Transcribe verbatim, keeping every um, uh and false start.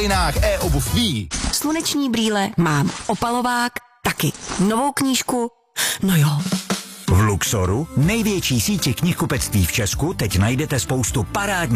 e-obuv ví. Sluneční brýle mám, opalovák taky, novou knížku, no jo. V Luxoru, největší síti knihkupectví v Česku, teď najdete spoustu parádních